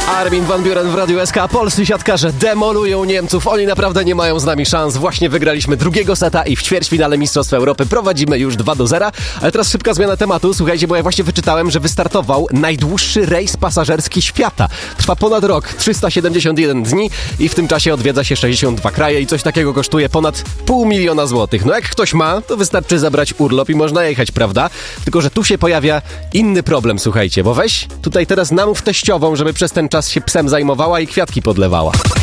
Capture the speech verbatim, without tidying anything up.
Armin van Buuren w Radiu S K. Polscy siatkarze demolują Niemców. Oni naprawdę nie mają z nami szans. Właśnie wygraliśmy drugiego seta i w ćwierćfinale Mistrzostw Europy prowadzimy już dwa do zera. Ale teraz szybka zmiana tematu. Słuchajcie, bo ja właśnie wyczytałem, że wystartował najdłuższy rejs pasażerski świata. Trwa ponad rok, trzysta siedemdziesiąt jeden dni i w tym czasie odwiedza się sześćdziesiąt dwa kraje i coś takiego kosztuje ponad pół miliona złotych. No jak ktoś ma, to wystarczy zabrać urlop i można jechać, prawda? Tylko że tu się pojawia inny problem, słuchajcie, bo weź tutaj teraz namów teściową, żeby przez ten czas się psem zajmowała i kwiatki podlewała.